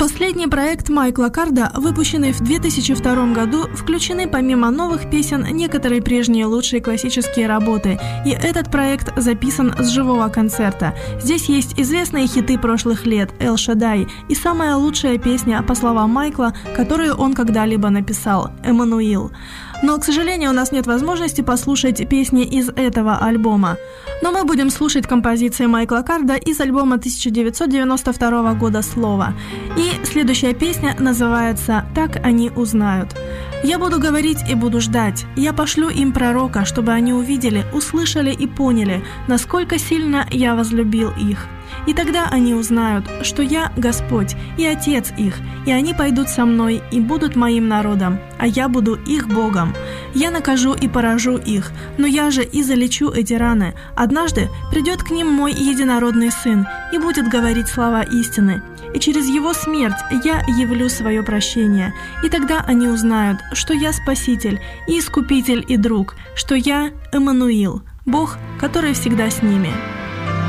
последний проект Майкла Карда, выпущенный в 2002 году, включены помимо новых песен некоторые прежние лучшие классические работы, и этот проект записан с живого концерта. Здесь есть известные хиты прошлых лет «Эл Шаддай» и самая лучшая песня, по словам Майкла, которую он когда-либо написал – «Эммануил». Но, к сожалению, у нас нет возможности послушать песни из этого альбома. Но мы будем слушать композиции Майкла Карда из альбома 1992 года «Слово». И следующая песня называется «Так они узнают». «Я буду говорить и буду ждать. Я пошлю им пророка, чтобы они увидели, услышали и поняли, насколько сильно я возлюбил их. И тогда они узнают, что я Господь и Отец их, и они пойдут со мной и будут моим народом, а я буду их Богом. Я накажу и поражу их, но я же и залечу эти раны. Однажды придет к ним мой единородный Сын и будет говорить слова истины, и через его смерть я явлю свое прощение. И тогда они узнают, что я Спаситель и Искупитель и Друг, что я Эммануил, Бог, который всегда с ними».